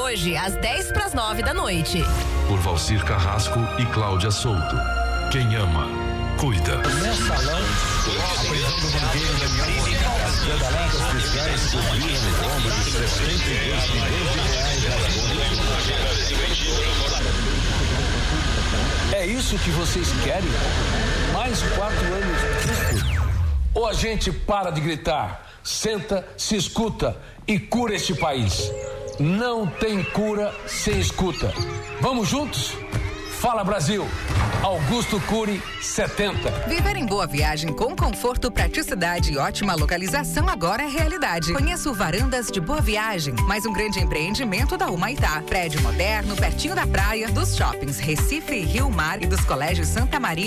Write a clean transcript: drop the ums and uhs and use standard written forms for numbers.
hoje, às 8:50 da noite. Por Valcir Carrasco e Cláudia Souto. Quem ama, cuida. Mensalão, a prisão do banqueiro Daniel Pedaladas fiscais cobriram o rombo de 62 milhões de reais. É isso que vocês querem? Mais 4 anos disso? Ou a gente para de gritar, senta, se escuta e cura este país? Não tem cura sem escuta. Vamos juntos? Fala Brasil! Augusto Cury 70. Viver em Boa Viagem com conforto, praticidade e ótima localização agora é realidade. Conheça o Varandas de Boa Viagem, mais um grande empreendimento da Humaitá. Prédio moderno, pertinho da praia, dos shoppings Recife e Rio Mar e dos colégios Santa Maria